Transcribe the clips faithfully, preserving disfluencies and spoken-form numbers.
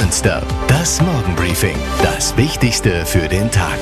Münster. Das Morgenbriefing. Das Wichtigste für den Tag.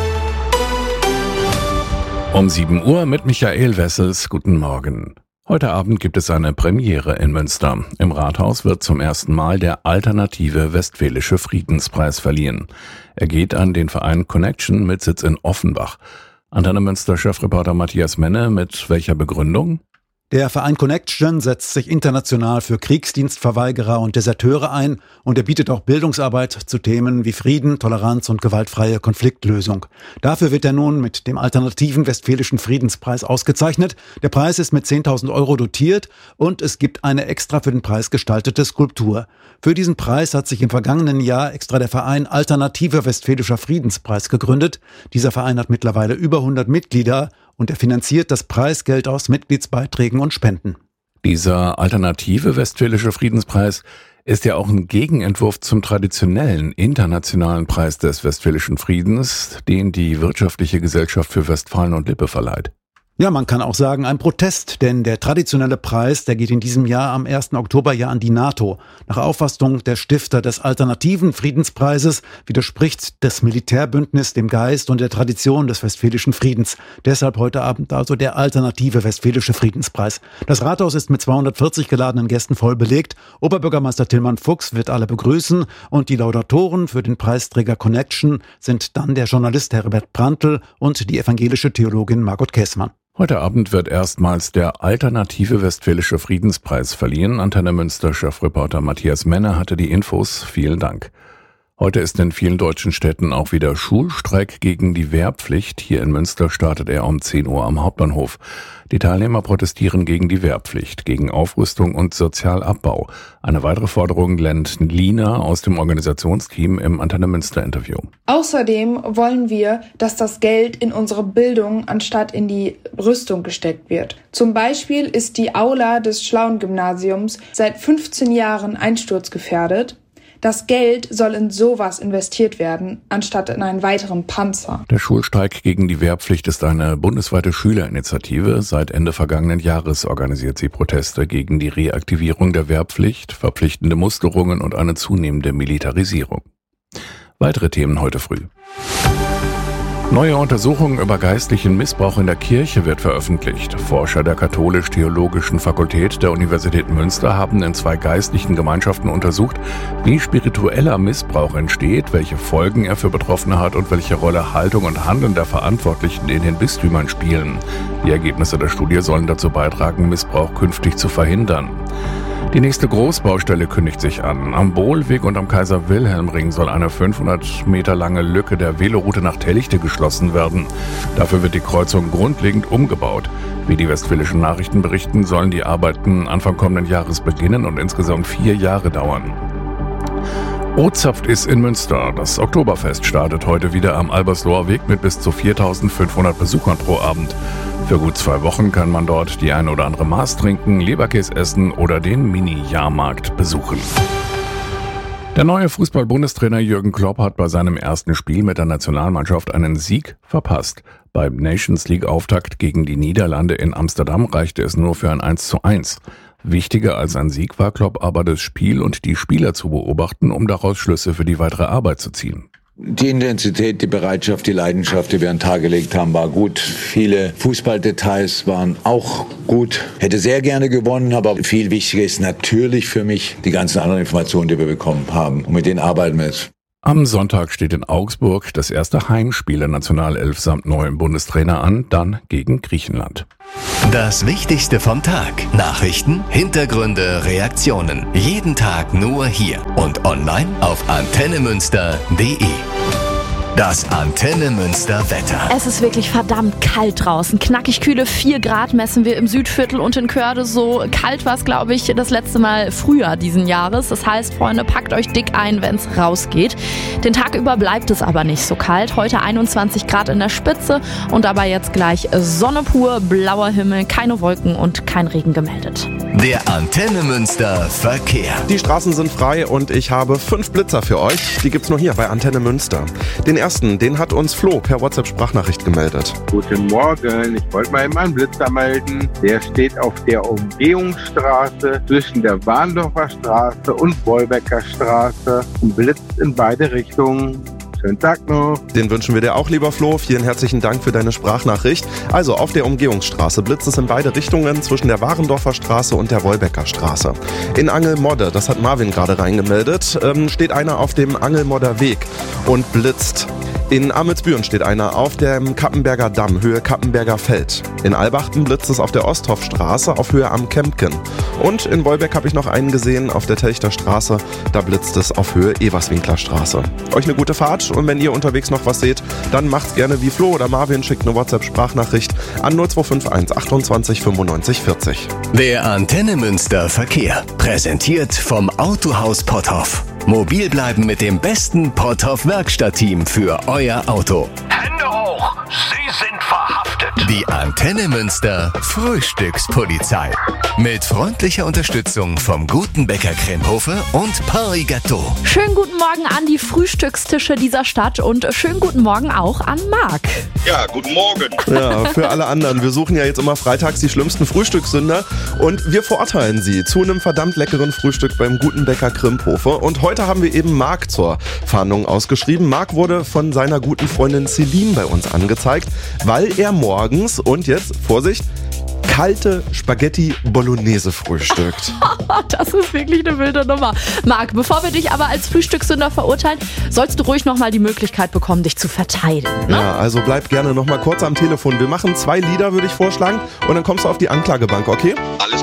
Um sieben Uhr mit Michael Wessels. Guten Morgen. Heute Abend gibt es eine Premiere in Münster. Im Rathaus wird zum ersten Mal der Alternative Westfälische Friedenspreis verliehen. Er geht an den Verein Connection mit Sitz in Offenbach. Antenne Münster-Chefreporter Matthias Menne, mit welcher Begründung? Der Verein Connection setzt sich international für Kriegsdienstverweigerer und Deserteure ein und er bietet auch Bildungsarbeit zu Themen wie Frieden, Toleranz und gewaltfreie Konfliktlösung. Dafür wird er nun mit dem Alternativen Westfälischen Friedenspreis ausgezeichnet. Der Preis ist mit zehntausend Euro dotiert und es gibt eine extra für den Preis gestaltete Skulptur. Für diesen Preis hat sich im vergangenen Jahr extra der Verein Alternative Westfälischer Friedenspreis gegründet. Dieser Verein hat mittlerweile über hundert Mitglieder und er finanziert das Preisgeld aus Mitgliedsbeiträgen und Spenden. Dieser Alternative Westfälische Friedenspreis ist ja auch ein Gegenentwurf zum traditionellen internationalen Preis des Westfälischen Friedens, den die Wirtschaftliche Gesellschaft für Westfalen und Lippe verleiht. Ja, man kann auch sagen, ein Protest, denn der traditionelle Preis, der geht in diesem Jahr am ersten Oktober ja an die NATO. Nach Auffassung der Stifter des Alternativen Friedenspreises widerspricht das Militärbündnis dem Geist und der Tradition des Westfälischen Friedens. Deshalb heute Abend also der Alternative Westfälische Friedenspreis. Das Rathaus ist mit zweihundertvierzig geladenen Gästen voll belegt. Oberbürgermeister Tillmann Fuchs wird alle begrüßen und die Laudatoren für den Preisträger Connection sind dann der Journalist Herbert Prantl und die evangelische Theologin Margot Käßmann. Heute Abend wird erstmals der Alternative Westfälische Friedenspreis verliehen. Antenne Münster-Chefreporter Matthias Menne hatte die Infos. Vielen Dank. Heute ist in vielen deutschen Städten auch wieder Schulstreik gegen die Wehrpflicht. Hier in Münster startet er um zehn Uhr am Hauptbahnhof. Die Teilnehmer protestieren gegen die Wehrpflicht, gegen Aufrüstung und Sozialabbau. Eine weitere Forderung nennt Lina aus dem Organisationsteam im Antenne Münster-Interview. Außerdem wollen wir, dass das Geld in unsere Bildung anstatt in die Rüstung gesteckt wird. Zum Beispiel ist die Aula des Schlauen-Gymnasiums seit fünfzehn Jahren einsturzgefährdet. Das Geld soll in sowas investiert werden, anstatt in einen weiteren Panzer. Der Schulstreik gegen die Wehrpflicht ist eine bundesweite Schülerinitiative. Seit Ende vergangenen Jahres organisiert sie Proteste gegen die Reaktivierung der Wehrpflicht, verpflichtende Musterungen und eine zunehmende Militarisierung. Weitere Themen heute früh. Neue Untersuchung über geistlichen Missbrauch in der Kirche wird veröffentlicht. Forscher der Katholisch-Theologischen Fakultät der Universität Münster haben in zwei geistlichen Gemeinschaften untersucht, wie spiritueller Missbrauch entsteht, welche Folgen er für Betroffene hat und welche Rolle Haltung und Handeln der Verantwortlichen in den Bistümern spielen. Die Ergebnisse der Studie sollen dazu beitragen, Missbrauch künftig zu verhindern. Die nächste Großbaustelle kündigt sich an. Am Bohlweg und am Kaiser-Wilhelm-Ring soll eine fünfhundert Meter lange Lücke der Veloroute nach Tellichte geschlossen werden. Dafür wird die Kreuzung grundlegend umgebaut. Wie die Westfälischen Nachrichten berichten, sollen die Arbeiten Anfang kommenden Jahres beginnen und insgesamt vier Jahre dauern. Ozapft ist in Münster. Das Oktoberfest startet heute wieder am Albersloher Weg mit bis zu viertausendfünfhundert Besuchern pro Abend. Für gut zwei Wochen kann man dort die eine oder andere Maß trinken, Leberkäse essen oder den Mini-Jahrmarkt besuchen. Der neue Fußball-Bundestrainer Jürgen Klopp hat bei seinem ersten Spiel mit der Nationalmannschaft einen Sieg verpasst. Beim Nations-League-Auftakt gegen die Niederlande in Amsterdam reichte es nur für ein eins zu eins. Wichtiger als ein Sieg war Klopp aber das Spiel und die Spieler zu beobachten, um daraus Schlüsse für die weitere Arbeit zu ziehen. Die Intensität, die Bereitschaft, die Leidenschaft, die wir an den Tag gelegt haben, war gut. Viele Fußballdetails waren auch gut. Hätte sehr gerne gewonnen, aber viel wichtiger ist natürlich für mich die ganzen anderen Informationen, die wir bekommen haben. Und mit denen arbeiten wir jetzt. Am Sonntag steht in Augsburg das erste Heimspiel der Nationalelf samt neuem Bundestrainer an, dann gegen Griechenland. Das Wichtigste vom Tag. Nachrichten, Hintergründe, Reaktionen. Jeden Tag nur hier und online auf antenne münster punkt de. Das Antenne Münster Wetter. Es ist wirklich verdammt kalt draußen. Knackig kühle vier Grad messen wir im Südviertel und in Körde. So kalt war es, glaube ich, das letzte Mal Frühjahr diesen Jahres. Das heißt, Freunde, packt euch dick ein, wenn es rausgeht. Den Tag über bleibt es aber nicht so kalt. Heute einundzwanzig Grad in der Spitze und dabei jetzt gleich Sonne pur, blauer Himmel, keine Wolken und kein Regen gemeldet. Der Antenne Münster Verkehr. Die Straßen sind frei und ich habe fünf Blitzer für euch. Die gibt's nur hier bei Antenne Münster. Den ersten, den hat uns Flo per WhatsApp-Sprachnachricht gemeldet. Guten Morgen, ich wollte mal eben einen Blitzer melden. Der steht auf der Umgehungsstraße zwischen der Warndorfer Straße und Wolbecker Straße und blitzt in beide Richtungen. Schönen Tag noch. Den wünschen wir dir auch, lieber Flo. Vielen herzlichen Dank für deine Sprachnachricht. Also auf der Umgehungsstraße blitzt es in beide Richtungen zwischen der Warendorfer Straße und der Wolbecker Straße. In Angelmodde, das hat Marvin gerade reingemeldet, ähm, steht einer auf dem Angelmodder Weg und blitzt. In Amelsbüren steht einer auf dem Kappenberger Damm, Höhe Kappenberger Feld. In Albachten blitzt es auf der Osthoffstraße auf Höhe am Kempken. Und in Wolbeck habe ich noch einen gesehen auf der Telchter Straße, da blitzt es auf Höhe Everswinkler Straße. Euch eine gute Fahrt und wenn ihr unterwegs noch was seht, dann macht's gerne wie Flo oder Marvin, schickt eine WhatsApp-Sprachnachricht an null zwei fünf eins achtundzwanzig fünfundneunzig vierzig. Der Antenne Münster Verkehr. Präsentiert vom Autohaus Potthoff. Mobil bleiben mit dem besten Potthoff-Werkstattteam für euer Auto. Hände hoch, Sie sind verhaftet. Die Antenne Münster Frühstückspolizei. Mit freundlicher Unterstützung vom guten Bäcker Kremhofe und Paris Gâteau. Schönen guten Morgen an die Frühstückstische dieser Stadt und schönen guten Morgen auch an Marc. Ja, guten Morgen. Ja, für alle anderen. Wir suchen ja jetzt immer freitags die schlimmsten Frühstückssünder und wir verurteilen sie zu einem verdammt leckeren Frühstück beim guten Bäcker Krimphofe. Und heute haben wir eben Marc zur Fahndung ausgeschrieben. Marc wurde von seiner guten Freundin Celine bei uns angezeigt, weil er morgens, und jetzt, Vorsicht, kalte Spaghetti Bolognese frühstückt. Das ist wirklich eine wilde Nummer. Marc, bevor wir dich aber als Frühstückssünder verurteilen, sollst du ruhig nochmal die Möglichkeit bekommen, dich zu verteidigen. Ne? Ja, also bleib gerne nochmal kurz am Telefon. Wir machen zwei Lieder, würde ich vorschlagen, und dann kommst du auf die Anklagebank, okay? Alles